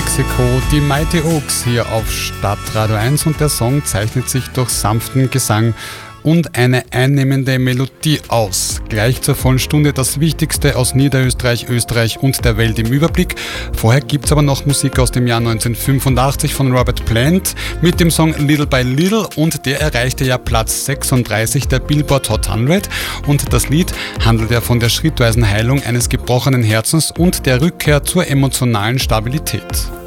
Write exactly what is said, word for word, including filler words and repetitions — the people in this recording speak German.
Mexiko, die Mighty Oaks hier auf Stadtradio eins und der Song zeichnet sich durch sanften Gesang und eine einnehmende Melodie aus. Gleich zur vollen Stunde das Wichtigste aus Niederösterreich, Österreich und der Welt im Überblick. Vorher gibt's aber noch Musik aus dem Jahr neunzehnhundertfünfundachtzig von Robert Plant mit dem Song Little by Little und der erreichte ja Platz sechsunddreißig der Billboard Hot hundert und das Lied handelt ja von der schrittweisen Heilung eines gebrochenen Herzens und der Rückkehr zur emotionalen Stabilität.